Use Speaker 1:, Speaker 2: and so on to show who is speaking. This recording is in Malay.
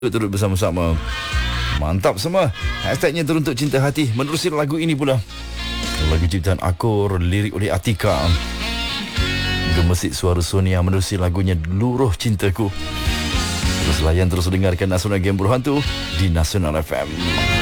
Speaker 1: turut bersama-sama. Mantap semua. Hashtagnya Teruntuk Cinta Hati. Menerusi lagu ini pula, lagu ciptaan Akur, lirik oleh Atika, gemesit suara Sonia. Menerusi lagunya Luruh Cintaku. Terus layan, terus dengarkan Nasional Game Berhantu di Nasional FM.